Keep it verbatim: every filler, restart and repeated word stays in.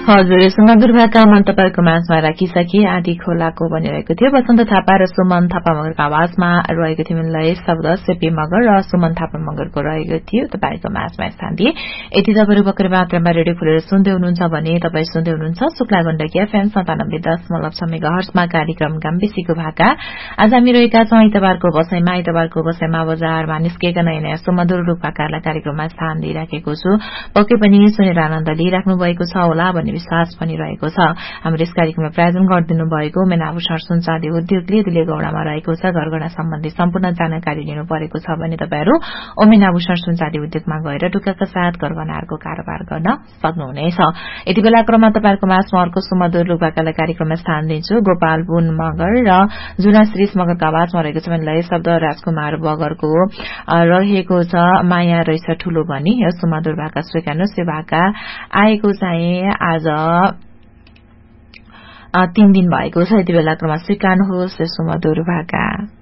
हजुर सुमधुर भाका मन तपाईको माझमा राखिसके आदि खोलाको बनिरहेको थियो वसन्त थापा र सुमन थापा मगरको आवाजमा रहेको थियो लय शब्द सेपी मगर र सुमन थापा मगरको रहेको थियो तपाईको माझमा स्थान दिए यति तपाईहरु भर्खर मात्रामा रेडियो खोलेर सुन्दै हुनुहुन्छ भने तपाई सुन्दै हुनुहुन्छ शुक्ला गण्डकी एफएम सन्तानब्बे दशमलव छ मेगाहर्ट्जमा कार्यक्रम गाम्बेसीको भाका आज हामी रहेका छौं आइतबारको बसाइमा आइतबारको बसाइमा बजारमा निस्केका नयाँ नयाँ सुमधुर रूप भाकालाई कार्यक्रममा स्थान दिइराखेको छु पक्कै पनि सुनेर आनन्द लिइराख्नु भएको छ होला भन्ने विश्वास पनि रहेको छ हाम्रो यस कार्यक्रममा प्रायोजन गरिदिनु भएको मेनाभूषण सुनचाँदी उद्योगले दिले गौडामा रहेको छ घरगडा सम्बन्धी सम्पूर्ण जानकारी लिनु परेको छ भने तपाईहरु मेनाभूषण सुनचाँदी उद्योगमा गएर टुक्काका साथ घरगडाहरूको कारोबार गर्न सक्नुहुनेछ यति बेला क्रममा तपाईहरुको माझमा अर्को सुमधुर रूपकालाई कार्यक्रममा स्थान दिन्छु गोपाल बुन मगर र जुना श्रीष मगरको आवाजमा रहेको छ भने शब्द राजकुमार बगरको रहेको छ माया रहेछ ठूलो भनी यो सुमधुर भाका स्वीकार्नुहोस् यो भाका आएको चाहिँ आज तीन दिन भएको छ यति बेला क्रममा स्वीकार्नुहोस् सुमधुर भाका